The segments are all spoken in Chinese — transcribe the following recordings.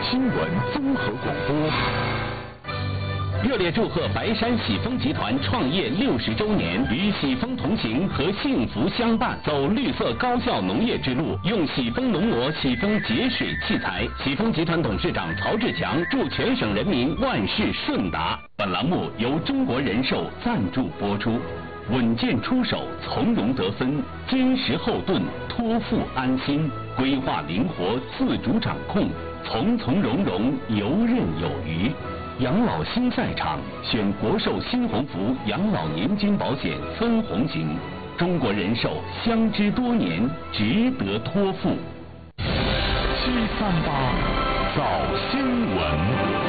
新闻综合广播。热烈祝贺白山喜丰集团创业60周年，与喜丰同行和幸福相伴，走绿色高效农业之路，用喜丰农膜、喜丰节水器材。喜丰集团董事长曹志强祝全省人民万事顺达。本栏目由中国人寿赞助播出。稳健出手，从容得分，坚实后盾，托付安心，规划灵活，自主掌控，从从容容，游刃有余。养老新赛场，选国寿新鸿福养老年金保险分红型，中国人寿相知多年，值得托付。738早新闻。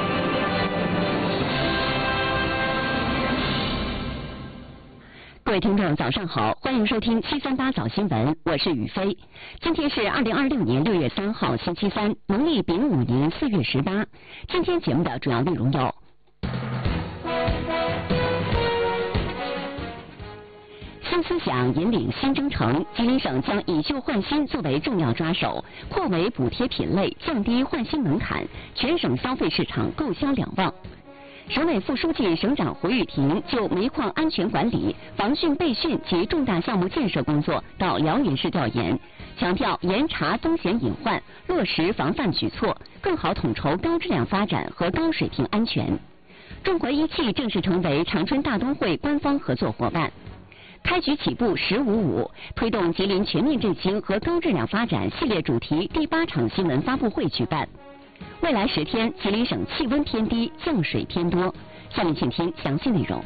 各位听众，早上好，欢迎收听738早新闻，我是雨飞。今天是2026年6月3号，星期三，农历丙午年4月18。今天节目的主要内容有：新思想引领新征程，吉林省将以旧换新作为重要抓手，扩围补贴品类，降低换新门槛，全省消费市场购销两旺。省委副书记、省长胡玉婷就煤矿安全管理、防汛备汛及重大项目建设工作到辽源市调研，强调严查风险隐患，落实防范举措，更好统筹高质量发展和高水平安全。中国一汽正式成为长春大冬会官方合作伙伴。开局起步1055，推动吉林全面振兴和高质量发展系列主题第8场新闻发布会举办。未来10天，吉林省气温偏低，降水偏多。下面请听详细内容。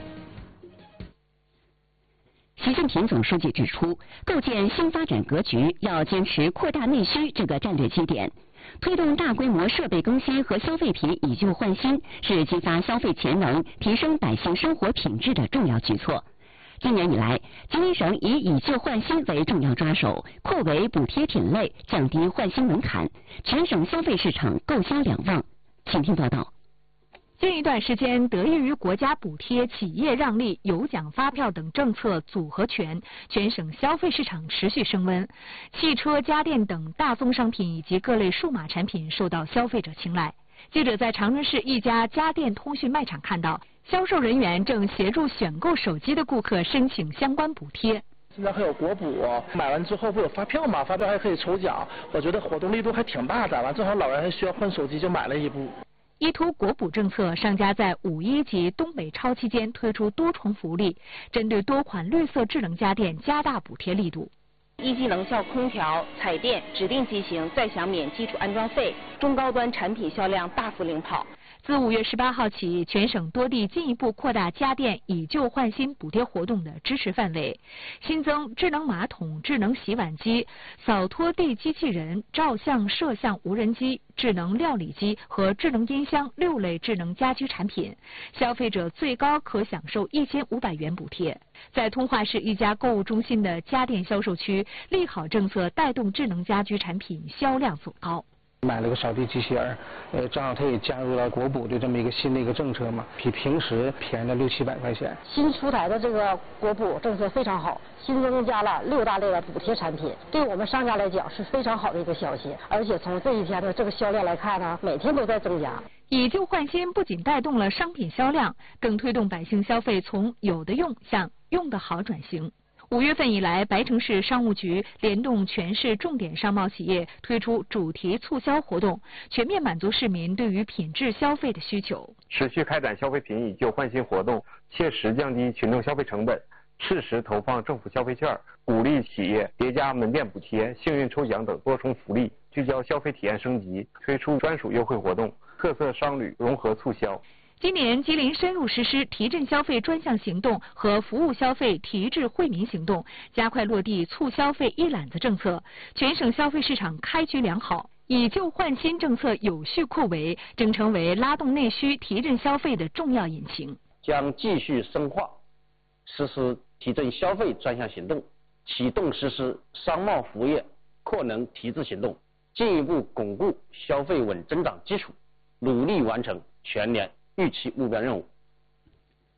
习近平总书记指出，构建新发展格局要坚持扩大内需这个战略基点，推动大规模设备更新和消费品以旧换新，是激发消费潜能、提升百姓生活品质的重要举措。今年以来，吉林省以旧换新为重要抓手，扩围补贴品类，降低换新门槛，全省消费市场购销两旺。请听报道。 近一段时间，得益于国家补贴、企业让利、有奖发票等政策组合拳，全省消费市场持续升温，汽车、家电等大宗商品以及各类数码产品受到消费者青睐。记者在长春市一家家电通讯卖场看到，销售人员正协助选购手机的顾客申请相关补贴。 现在还有国补，买完之后不有发票吗？发票还可以抽奖，我觉得活动力度还挺大的。完正好老人还需要换手机，就买了一部。 依图国补政策，商家在5·1及东北超期间推出多重福利，针对多款绿色智能家电加大补贴力度。 一级能效空调、彩电指定机型再享免基础安装费，中高端产品销量大幅领跑。 自5月18号起，全省多地进一步扩大家电以旧换新补贴活动的支持范围，新增智能马桶、智能洗碗机、扫拖地机器人、照相摄像无人机、智能料理机和智能音箱6类智能家居产品，消费者最高可享受1500元补贴。在通化市一家购物中心的家电销售区，利好政策带动智能家居产品销量走高。 买了个扫地机器人，正好它也加入了国补的这么一个新的一个政策嘛，比平时便宜了600-700块钱。 新出台的这个国补政策非常好，新增加了6大类的补贴产品，对我们商家来讲是非常好的一个消息。而且从这一天的这个销量来看呢，每天都在增加。 以旧换新不仅带动了商品销量，更推动百姓消费从有的用向用得好转型。5月份以来，白城市商务局联动全市重点商贸企业推出主题促销活动，全面满足市民对于品质消费的需求。 持续开展消费品以旧换新活动，切实降低群众消费成本，适时投放政府消费券，鼓励企业叠加门店补贴、幸运抽奖等多重福利，聚焦消费体验升级，推出专属优惠活动，特色商旅融合促销。 今年，吉林深入实施提振消费专项行动和服务消费提质惠民行动，加快落地促消费一揽子政策，全省消费市场开局良好，以旧换新政策有序扩围，正成为拉动内需、提振消费的重要引擎。 将继续深化实施提振消费专项行动，启动实施商贸服务业扩能提质行动，进一步巩固消费稳增长基础，努力完成全年预期目标任务。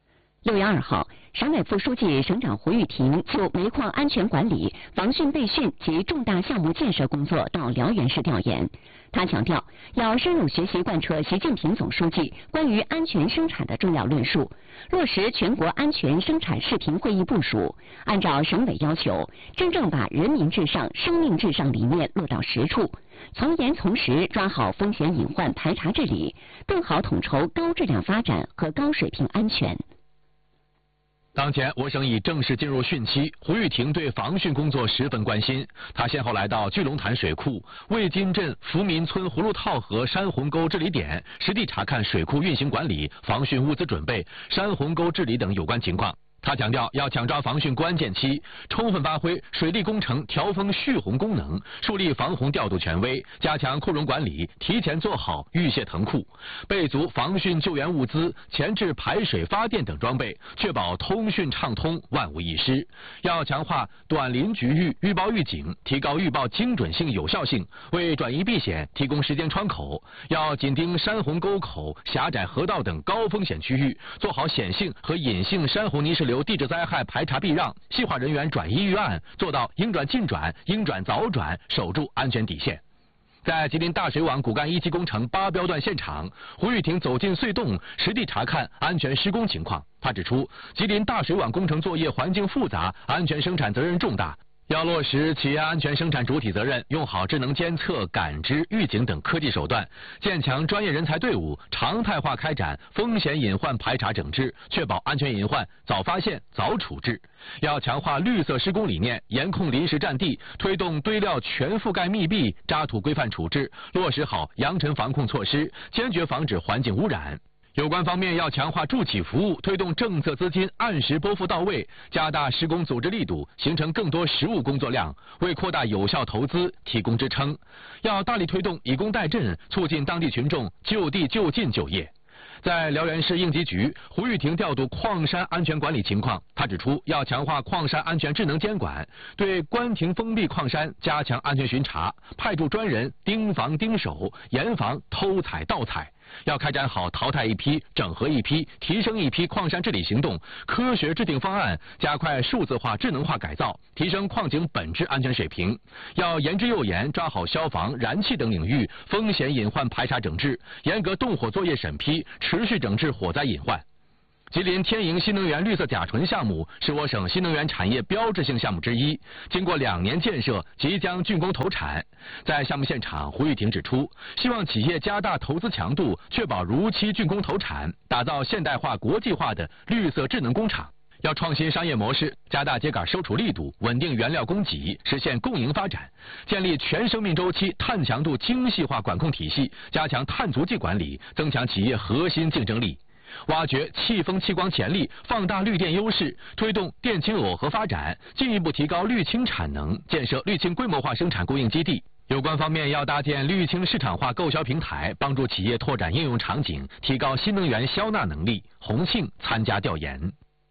6月2号，省委副书记、省长胡玉婷就煤矿安全管理、防汛备汛及重大项目建设工作到辽源市调研。他强调，要深入学习贯彻习近平总书记关于安全生产的重要论述，落实全国安全生产视频会议部署，按照省委要求，真正把人民至上、生命至上理念落到实处，从严从实抓好风险隐患排查治理，更好统筹高质量发展和高水平安全。 当前，我省已正式进入汛期，胡玉婷对防汛工作十分关心。他先后来到聚龙潭水库、魏金镇福民村葫芦套河山洪沟治理点，实地查看水库运行管理、防汛物资准备、山洪沟治理等有关情况。他强调，要抢抓防汛关键期，充分发挥水利工程调峰蓄洪功能，树立防洪调度权威，加强库容管理，提前做好预泄腾库，备足防汛救援物资、前置排水发电等装备，确保通讯畅通，万无一失。要强化短临局域预报预警，提高预报精准性、有效性，为转移避险提供时间窗口。要紧盯山洪沟口、狭窄河道等高风险区域，做好显性和隐性山洪泥石流地质灾害排查避让，细化人员转移预案，做到应转尽转、应转早转，守住安全底线。在吉林大水网骨干1期工程8标段现场，胡玉婷走进隧洞，实地查看安全施工情况。他指出，吉林大水网工程作业环境复杂，安全生产责任重大。要落实企业安全生产主体责任，用好智能监测、感知、预警等科技手段，建强专业人才队伍，常态化开展风险隐患排查整治，确保安全隐患早发现、早处置。要强化绿色施工理念，严控临时占地，推动堆料全覆盖密闭、渣土规范处置，落实好扬尘防控措施，坚决防止环境污染。有关方面要强化助企服务，推动政策资金按时拨付到位，加大施工组织力度，形成更多实务工作量，为扩大有效投资提供支撑。要大力推动以工代赈，促进当地群众就地就近就业。在辽源市应急局，胡玉婷调度矿山安全管理情况。他指出，要强化矿山安全智能监管，对关停封闭矿山加强安全巡查，派驻专人盯防盯守，严防偷采盗采。要开展好淘汰一批、整合一批、提升一批矿山治理行动，科学制定方案，加快数字化、智能化改造，提升矿井本质安全水平。要言之又严，抓好消防、燃气等领域风险隐患排查整治，严格动火作业审批，持续整治火灾隐患。吉林天盈新能源绿色甲醇项目是我省新能源产业标志性项目之一，经过2年建设，即将竣工投产。在项目现场，胡玉婷指出，希望企业加大投资强度，确保如期竣工投产，打造现代化、国际化的绿色智能工厂。要创新商业模式，加大秸秆收储力度，稳定原料供给，实现共赢发展，建立全生命周期碳强度精细化管控体系，加强碳足迹管理，增强企业核心竞争力。挖掘气风气光潜力，放大绿电优势，推动电氢耦合发展，进一步提高绿氢产能，建设绿氢规模化生产供应基地。有关方面要搭建绿氢市场化购销平台，帮助企业拓展应用场景，提高新能源销纳能力。洪庆参加调研。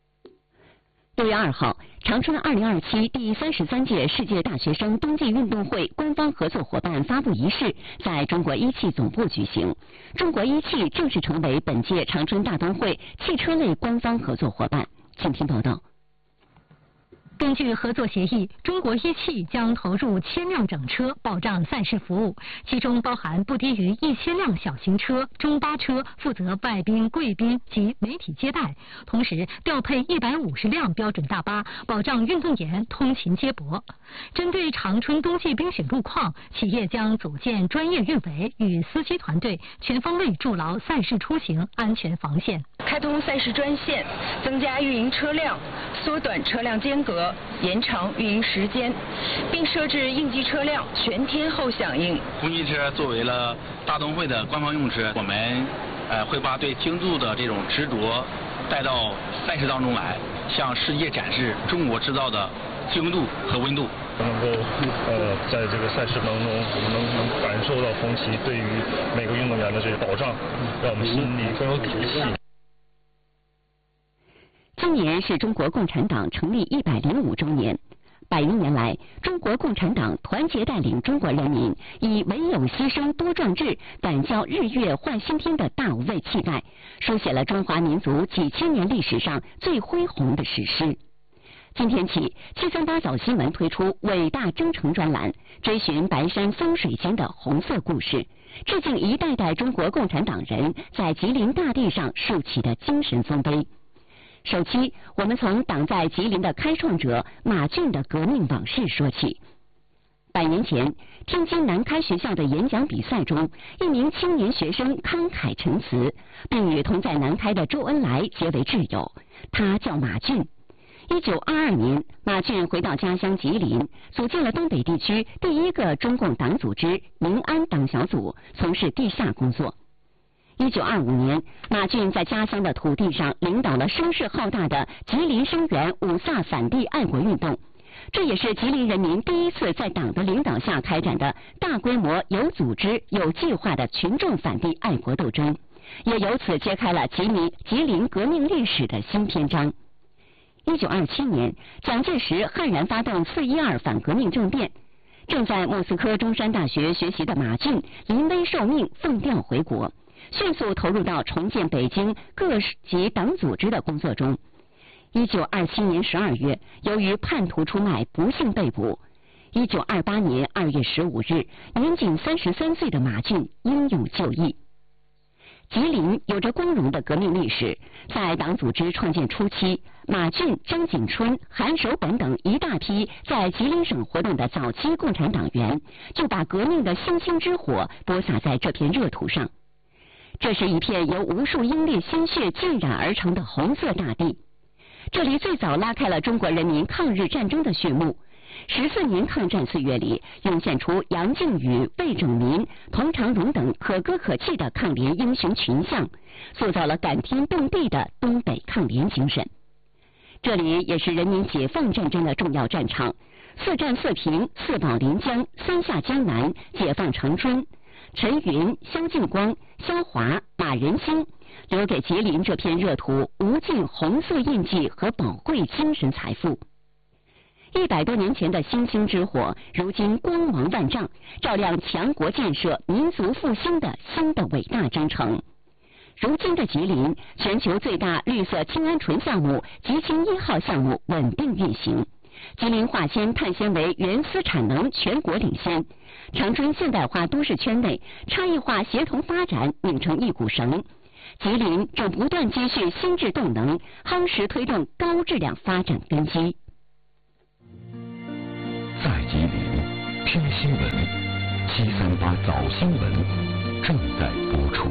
6月2号，长春2027第33届世界大学生冬季运动会官方合作伙伴发布仪式在中国一汽总部举行。中国一汽正式成为本届长春大冬会汽车类官方合作伙伴。请听报道。 根据合作协议，中国一汽将投入1000辆整车，保障赛事服务，其中包含不低于1000辆小型车、中巴车，负责外宾、贵宾及媒体接待。同时调配150辆标准大巴，保障运动员通勤接驳。针对长春冬季冰雪路况，企业将组建专业运维与司机团队，全方位筑牢赛事出行安全防线。 开通赛事专线，增加运营车辆，缩短车辆间隔，延长运营时间，并设置应急车辆全天候响应。 红旗车作为了大冬会的官方用车，我们会把对精度的这种执着带到赛事当中来，向世界展示中国制造的精度和温度。 能够在这个赛事当中，我们能感受到红旗对于每个运动员的这个保障，让我们心里更有底气。 今年是中国共产党成立105周年。 100余年来，中国共产党团结带领中国人民，以唯有牺牲多壮志，敢教日月换新天的大无畏气概，书写了中华民族几千年历史上最恢宏的史诗。今天起，738早新闻推出伟大征程专栏，追寻白山风水间的红色故事，致敬一代代中国共产党人在吉林大地上竖起的精神丰碑。首期，我们从党在吉林的开创者马俊的革命往事说起。100年前，天津南开学校的演讲比赛中，一名青年学生慷慨陈词，并与同在南开的周恩来结为挚友。他叫马俊。1922年，马俊回到家乡吉林，组建了东北地区第一个中共党组织民安党小组，从事地下工作。1925年，马俊在家乡的土地上领导了声势浩大的吉林声援五卅反帝爱国运动，这也是吉林人民第一次在党的领导下开展的大规模、有组织、有计划的群众反帝爱国斗争，也由此揭开了吉林革命历史的新篇章。1927年，蒋介石悍然发动4·12反革命政变，正在莫斯科中山大学学习的马俊临危受命，奉调回国，迅速投入到重建北京各级党组织的工作中。1927年12月，由于叛徒出卖，不幸被捕。1928年2月15日，年仅33岁的马俊英勇就义。吉林有着光荣的革命历史，在党组织创建初期，马俊、张景春、韩守本等一大批在吉林省活动的早期共产党员，就把革命的星星之火播撒在这片热土上。这是一片由无数英烈鲜血浸染而成的红色大地，这里最早拉开了中国人民抗日战争的序幕。14年抗战岁月里，涌现出杨靖宇、魏拯民、佟长荣等可歌可泣的抗联英雄群像，塑造了感天动地的东北抗联精神。这里也是人民解放战争的重要战场，四战四平、四保临江、三下江南、解放长春。陈云、萧劲光、萧华、马仁兴，留给吉林这片热土无尽红色印记和宝贵精神财富。100多年前的星星之火，如今光芒万丈，照亮强国建设、民族复兴的新的伟大征程。如今的吉林，全球最大绿色氢鹌鹑项目吉氢1号项目稳定运行，吉林化纤碳纤维原丝产能全国领先，长春现代化都市圈内差异化协同发展拧成一股绳。吉林正不断积蓄心智动能，夯实推动高质量发展根基。 在吉林听新闻，738早新闻正在播出。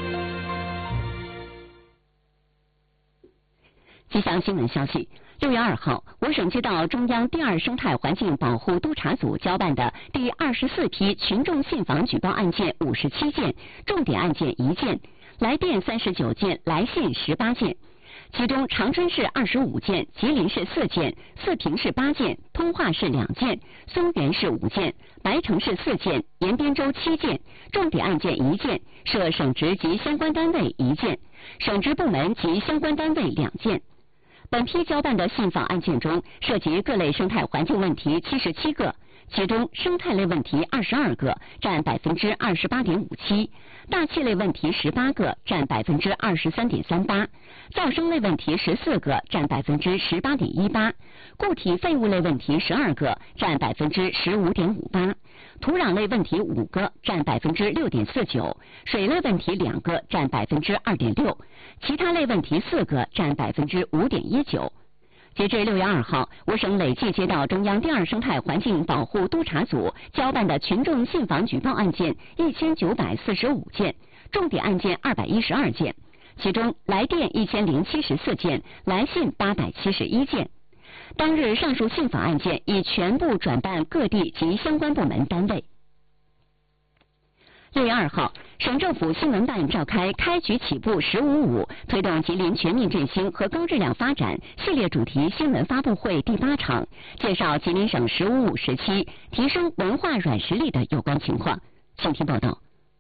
吉祥新闻消息，6月2号，我省接到中央第2生态环境保护督察组交办的第24批群众信访举报案件57件，重点案件1件，来电39件，来信18件。其中长春市25件，吉林市4件，四平市8件，通化市2件，松原市5件，白城市4件，延边州7件，重点案件1件，涉省直及相关单位1件，省直部门及相关单位2件。本批交办的信访案件中，涉及各类生态环境问题77个，其中生态类问题22个，占28.57%，大气类问题18个，占23.38%，噪声类问题14个，占18.18%，固体废物类问题12个，占15.58%，土壤类问题5个，占6.49%，水类问题2个，占2.6%，其他类问题4个，占5.19%。截至6月2号，我省累计接到中央第2生态环境保护督察组交办的群众信访举报案件1945件，重点案件212件，其中来电1074件，来信871件。当日上述信访案件已全部转办各地及相关部门单位。6月2号，省政府新闻办召开开局起步15.5推动吉林全面振兴和高质量发展系列主题新闻发布会第8场，介绍吉林省15.5时期提升文化软实力的有关情况。请听报道。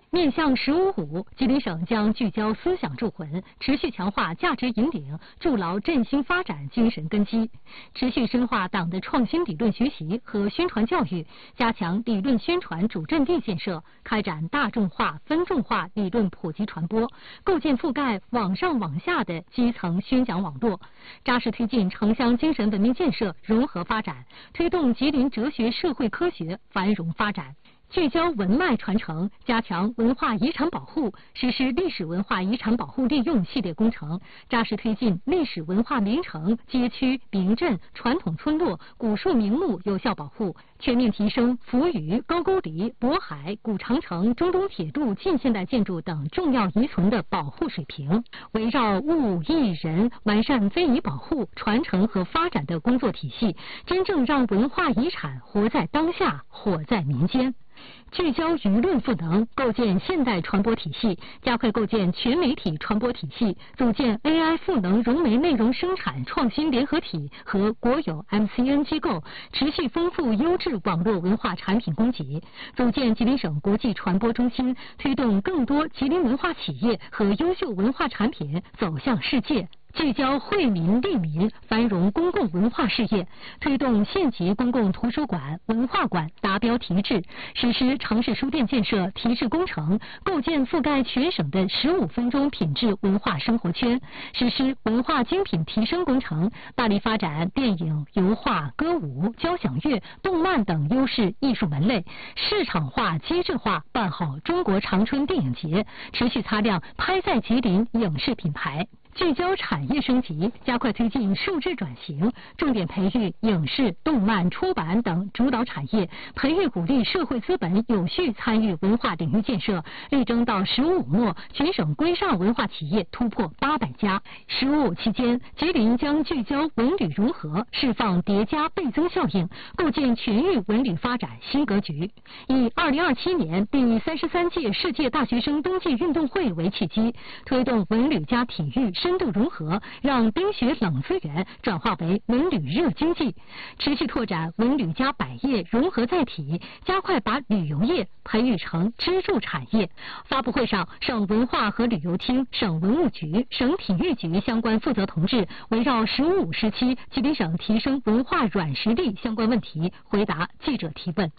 面向“15+5”，吉林省将聚焦思想铸魂，持续强化价值引领，筑牢振兴发展精神根基，持续深化党的创新理论学习和宣传教育，加强理论宣传主阵地建设，开展大众化、分众化理论普及传播，构建覆盖网上网下的基层宣讲网络，扎实推进城乡精神文明建设融合发展，推动吉林哲学社会科学繁荣发展。聚焦文脉传承，加强文化遗产保护，实施历史文化遗产保护利用系列工程，扎实推进历史文化名城、街区、名镇、传统村落、古树名木有效保护，全面提升扶余、高句丽、渤海、古长城、中东铁路近现代建筑等重要遗存的保护水平，围绕物、艺、人，完善非遗保护、传承和发展的工作体系，真正让文化遗产活在当下，活在民间。聚焦舆论赋能，构建现代传播体系，加快构建全媒体传播体系，组建 AI 赋能融媒内容生产创新联合体和国有 MCN 机构，持续丰富优质网络文化产品供给，组建吉林省国际传播中心，推动更多吉林文化企业和优秀文化产品走向世界。聚焦惠民利民繁荣公共文化事业，推动县级公共图书馆、文化馆达标提质，实施城市书店建设提质工程，构建覆盖全省的15分钟品质文化生活圈，实施文化精品提升工程，大力发展电影、油画、歌舞、交响乐、动漫等优势艺术门类，市场化、机制化办好中国长春电影节，持续擦亮拍在吉林影视品牌。聚焦产业升级，加快推进数字转型，重点培育影视、动漫、出版等主导产业，培育鼓励社会资本有序参与文化领域建设，力争到15末全省规上文化企业突破800家。15期间，吉林将聚焦文旅融合，释放叠加倍增效应，构建全域文旅发展新格局。以2027年第33届世界大学生冬季运动会为契机，推动文旅加体育深度融合，让冰雪冷资源转化为文旅热经济，持续拓展文旅加百业融合载体，加快把旅游业培育成支柱产业。发布会上，省文化和旅游厅、省文物局、省体育局相关负责同志围绕15+5时期吉林省提升文化软实力相关问题回答记者提问。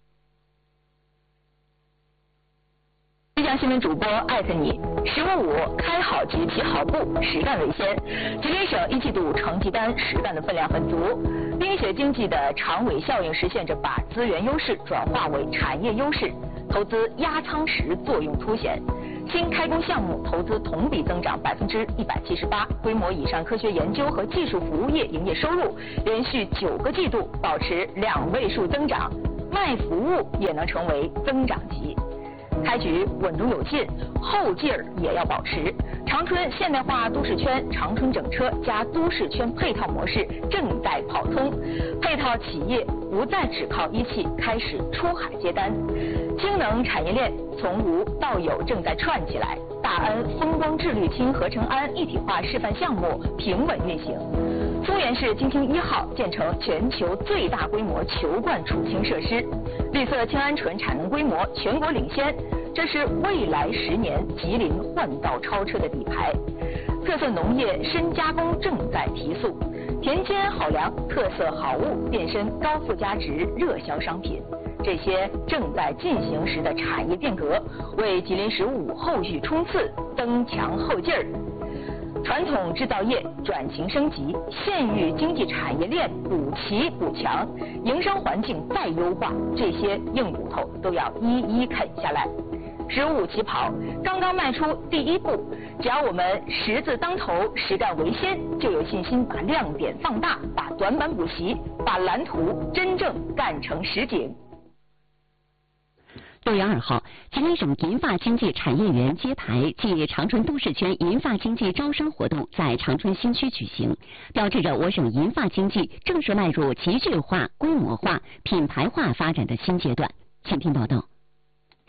浙江新闻主播艾特你，15+5开好局起好步，实干为先。吉林省一季度成绩单实干的分量很足，冰雪经济的长尾效应实现着把资源优势转化为产业优势，投资压舱石作用凸显。新开工项目投资同比增长178%，规模以上科学研究和技术服务业营业收入连续9个季度保持2位数增长，卖服务也能成为增长极。开局稳中有进，后劲儿也要保持。长春现代化都市圈长春整车加都市圈配套模式正在跑通，配套企业不再只靠一汽开始出海接单，氢能产业链从无到有正在串起来。大安风光治绿氢合成氨一体化示范项目平稳运行。丰原市金厅1号建成全球最大规模球罐储氢设施，绿色氢鹌醇产能规模全国领先，这是未来10年吉林换道超车的底牌。特色农业深加工正在提速，田间好粮、特色好物变身高附加值热销商品。这些正在进行时的产业变革，为吉林15+5后续冲刺增强后劲儿。传统制造业转型升级，县域经济产业链补齐补强，营商环境再优化，这些硬骨头都要一一啃下来。15+5起跑刚刚迈出第一步，只要我们10字当头，实干为先，就有信心把亮点放大，把短板补齐，把蓝图真正干成实景。 6月2号，吉林省银发经济产业园揭牌暨长春都市圈银发经济招商活动在长春新区举行，标志着我省银发经济正式迈入集聚化、规模化、品牌化发展的新阶段。请听报道。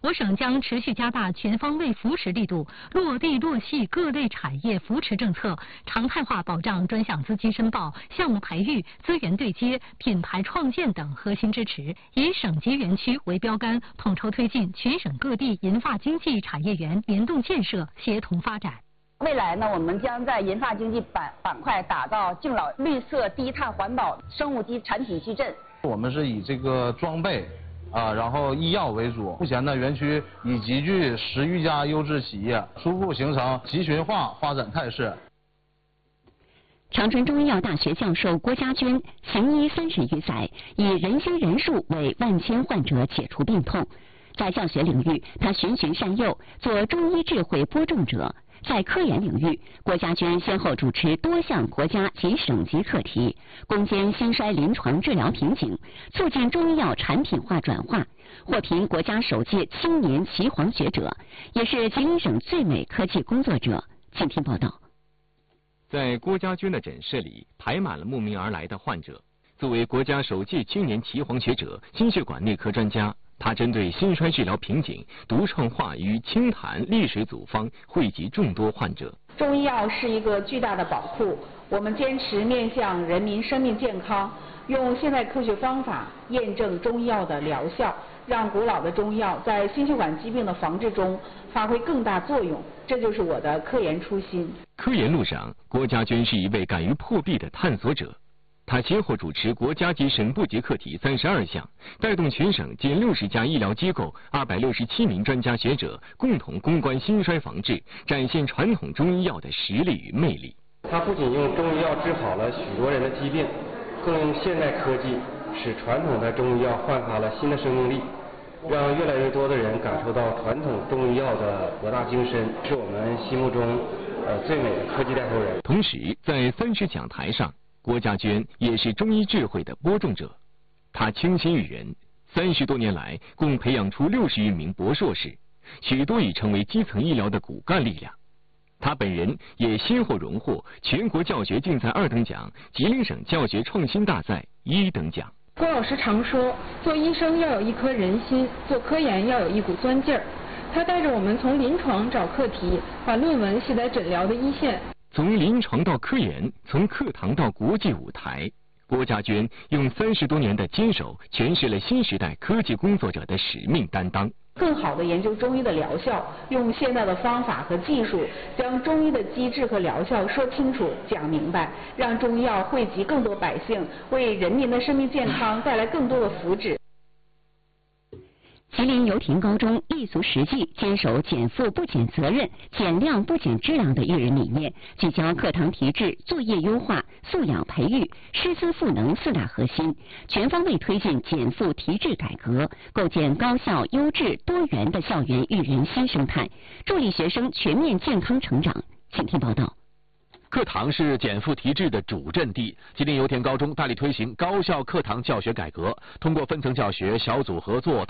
我省将持续加大全方位扶持力度，落地落细各类产业扶持政策，常态化保障专项资金申报、项目培育、资源对接、品牌创建等核心支持，以省级园区为标杆，统筹推进全省各地银发经济产业园联动建设，协同发展。 未来呢，我们将在银发经济板块打造敬老绿色低碳环保生物基产品矩阵。 我们是以这个装备然后医药为主。目前呢，园区已集聚10余家优质企业，初步形成集群化发展态势。 长春中医药大学教授郭家娟行医30余载，以人心仁术为万千患者解除病痛。在教学领域，他循循善诱，做中医智慧播种者。在科研领域，郭家娟先后主持多项国家及省级课题，攻坚心衰临床治疗瓶颈，促进中医药产品化转化，获评国家首届青年岐黄学者，也是吉林省最美科技工作者。请听报道。 在郭家娟的诊室里，排满了慕名而来的患者。作为国家首届青年岐黄学者、心血管内科专家，他针对心衰治疗瓶颈，独创化与清痰利水组方，惠及众多患者。 中医药是一个巨大的宝库，我们坚持面向人民生命健康，用现代科学方法验证中医药的疗效，让古老的中医药在心血管疾病的防治中发挥更大作用，这就是我的科研初心。 科研路上，郭家娟是一位敢于破壁的探索者。他先后主持国家级省部级课题32项，带动全省近60家医疗机构、267名专家学者共同攻关心衰防治，展现传统中医药的实力与魅力。 他不仅用中医药治好了许多人的疾病，更用现代科技使传统的中医药焕发了新的生命力，让越来越多的人感受到传统中医药的博大精深，是我们心目中最美的科技带头人。 同时，在30讲台上，郭家娟也是中医智慧的播种者，他倾心育人，30多年来共培养出60余名博硕士，许多已成为基层医疗的骨干力量。他本人也先后荣获全国教学竞赛2等奖、吉林省教学创新大赛1等奖。 郭老师常说，做医生要有一颗人心，做科研要有一股钻劲儿。他带着我们从临床找课题，把论文写在诊疗的一线。 从临床到科研，从课堂到国际舞台，郭家娟用30多年的坚守，诠释了新时代科技工作者的使命担当。 更好地研究中医的疗效，用现代的方法和技术，将中医的机制和疗效说清楚、讲明白，让中医药惠及更多百姓，为人民的生命健康带来更多的福祉。 吉林油田高中立足实际，坚守减负不减责任、减量不减质量的育人理念，聚焦课堂提质、作业优化、素养培育、师资赋能4大核心，全方位推进减负提质改革，构建高效、优质、多元的校园育人新生态，助力学生全面健康成长。请听报道。 课堂是减负提质的主阵地，吉林油田高中大力推行高效课堂教学改革，通过分层教学、小组合作、